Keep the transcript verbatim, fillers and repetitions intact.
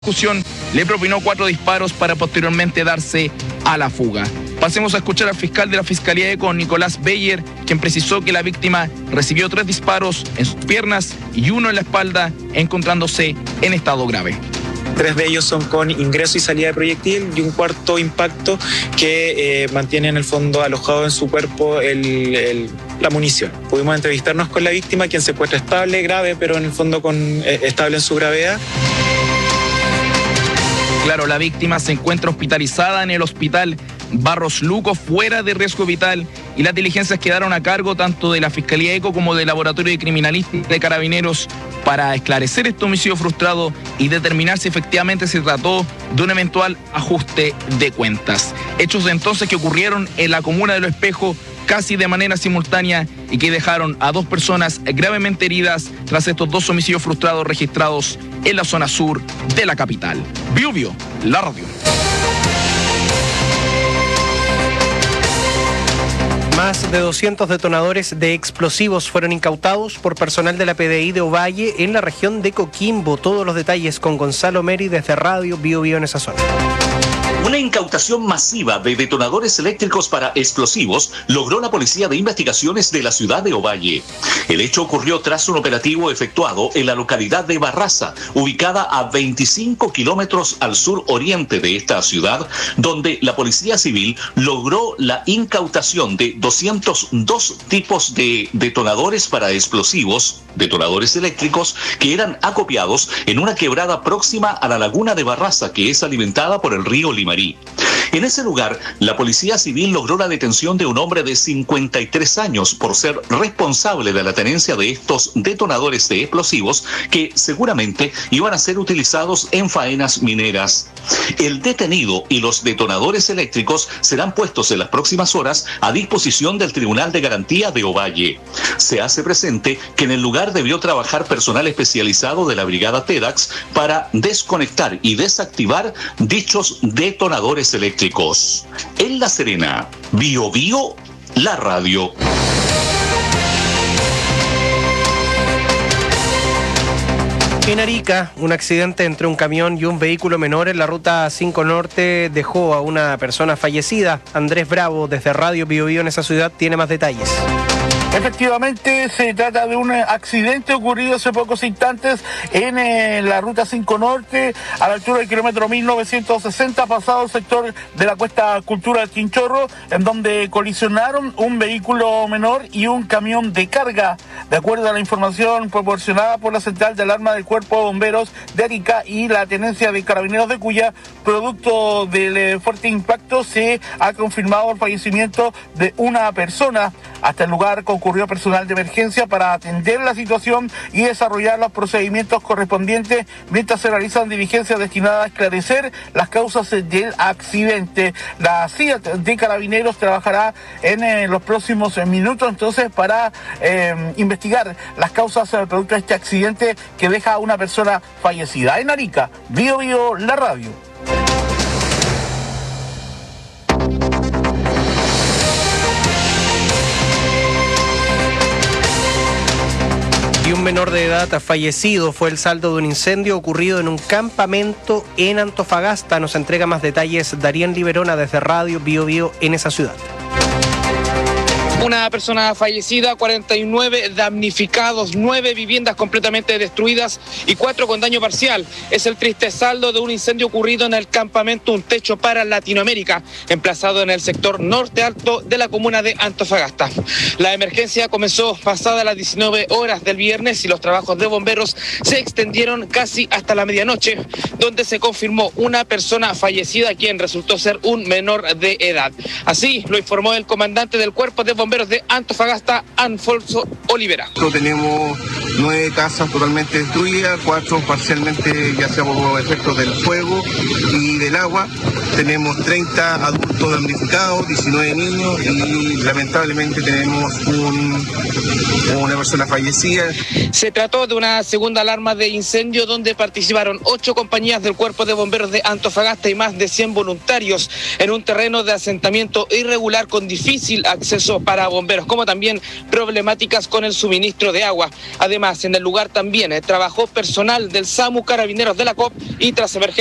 Ejecución, le propinó cuatro disparos para posteriormente darse a la fuga. Pasemos a escuchar al fiscal de la Fiscalía de Eco, Nicolás Beyer, quien precisó que la víctima recibió tres disparos en sus piernas y uno en la espalda, encontrándose en estado grave. Tres de ellos son con ingreso y salida de proyectil y un cuarto impacto que eh, mantiene en el fondo alojado en su cuerpo el, el, la munición. Pudimos entrevistarnos con la víctima, quien se encuentra estable, grave, pero en el fondo con, eh, estable en su gravedad. Claro, la víctima se encuentra hospitalizada en el hospital Barros Luco, fuera de riesgo vital, y las diligencias quedaron a cargo tanto de la Fiscalía Eco como del Laboratorio de Criminalística de Carabineros para esclarecer este homicidio frustrado y determinar si efectivamente se trató de un eventual ajuste de cuentas. Hechos entonces que ocurrieron en la comuna de Lo Espejo casi de manera simultánea y que dejaron a dos personas gravemente heridas tras estos dos homicidios frustrados registrados en la zona sur de la capital. Biobío, la radio. Más de doscientos detonadores de explosivos fueron incautados por personal de la P D I de Ovalle en la región de Coquimbo. Todos los detalles con Gonzalo Meri desde Radio Biobío en esa zona. Una incautación masiva de detonadores eléctricos para explosivos logró la Policía de Investigaciones de la ciudad de Ovalle. El hecho ocurrió tras un operativo efectuado en la localidad de Barraza, ubicada a veinticinco kilómetros al sur oriente de esta ciudad, donde la Policía Civil logró la incautación de doscientos dos tipos de detonadores para explosivos, detonadores eléctricos, que eran acopiados en una quebrada próxima a la laguna de Barraza, que es alimentada por el río Limarí. En ese lugar, la Policía Civil logró la detención de un hombre de cincuenta y tres años por ser responsable de la tenencia de estos detonadores de explosivos que seguramente iban a ser utilizados en faenas mineras. El detenido y los detonadores eléctricos serán puestos en las próximas horas a disposición del Tribunal de Garantía de Ovalle. Se hace presente que en el lugar debió trabajar personal especializado de la Brigada TEDAX para desconectar y desactivar dichos detonadores eléctricos. En La Serena, Biobío, la radio. En Arica, un accidente entre un camión y un vehículo menor en la ruta cinco Norte dejó a una persona fallecida. Andrés Bravo, desde Radio Biobío en esa ciudad, tiene más detalles. Efectivamente, se trata de un accidente ocurrido hace pocos instantes en eh, la ruta cinco Norte, a la altura del kilómetro mil novecientos sesenta, pasado el sector de la Cuesta Cultura del Chinchorro, en donde colisionaron un vehículo menor y un camión de carga. De acuerdo a la información proporcionada por la Central de Alarma del Cuerpo de Bomberos de Arica y la Tenencia de Carabineros de Cuya, producto del eh, fuerte impacto, se ha confirmado el fallecimiento de una persona. Hasta el lugar concurrió personal de emergencia para atender la situación y desarrollar los procedimientos correspondientes mientras se realizan diligencias destinadas a esclarecer las causas del accidente. La C I A T de Carabineros trabajará en eh, los próximos minutos entonces para eh, investigar las causas del producto de este accidente que deja a una persona fallecida. En Arica, Bio Bio, la radio. Y un menor de edad fallecido fue el saldo de un incendio ocurrido en un campamento en Antofagasta. Nos entrega más detalles Darien Liberona desde Radio Biobío en esa ciudad. Una persona fallecida, cuarenta y nueve damnificados, nueve viviendas completamente destruidas y cuatro con daño parcial. Es el triste saldo de un incendio ocurrido en el campamento Un Techo para Latinoamérica, emplazado en el sector norte alto de la comuna de Antofagasta. La emergencia comenzó pasada las diecinueve horas del viernes y los trabajos de bomberos se extendieron casi hasta la medianoche, donde se confirmó una persona fallecida, quien resultó ser un menor de edad. Así lo informó el comandante del Cuerpo de Bomberos de Antofagasta, Alfonso Olivera. Tenemos nueve casas totalmente destruidas, cuatro parcialmente ya sea por efectos del fuego y del agua. Tenemos treinta adultos damnificados, diecinueve niños y lamentablemente tenemos un, una persona fallecida. Se trató de una segunda alarma de incendio donde participaron ocho compañías del Cuerpo de Bomberos de Antofagasta y más de cien voluntarios en un terreno de asentamiento irregular con difícil acceso para para bomberos, como también problemáticas con el suministro de agua. Además, en el lugar también eh, trabajó personal del SAMU, Carabineros de la C O P y tras emergencia